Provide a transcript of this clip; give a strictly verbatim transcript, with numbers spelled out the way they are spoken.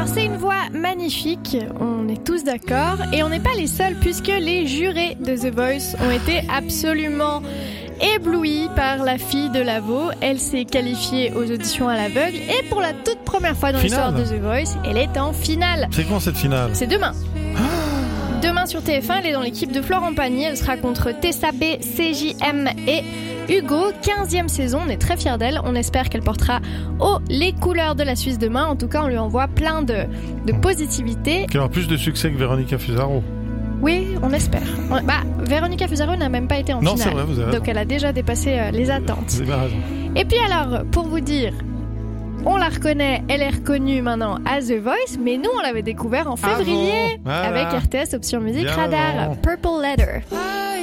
Alors c'est une voix magnifique, on est tous d'accord, et on n'est pas les seuls puisque les jurés de The Voice ont été absolument éblouis par la fille de Lavaux. Elle s'est qualifiée aux auditions à l'aveugle et pour la toute première fois dans Finale. l'histoire de The Voice, elle est en finale. C'est quand cette finale ? C'est demain. Demain sur T F un, elle est dans l'équipe de Florent Pagny. Elle sera contre Tessa B, C J M et Hugo. quinzième saison, on est très fiers d'elle. On espère qu'elle portera haut les couleurs de la Suisse demain. En tout cas, on lui envoie plein de, de positivité. Qui aura plus de succès que Véronica Fusaro. Oui, on espère. On- Bah, Véronica Fusaro n'a même pas été en Non, finale. c'est vrai, vous avez raison. Donc elle a déjà dépassé euh, les attentes. Vous avez bien raison. Et puis alors, pour vous dire, on la reconnaît, elle est reconnue maintenant à The Voice, mais nous on l'avait découvert en février Voilà. avec R T S Option Musique Bien Radar, avant. Purple Letter.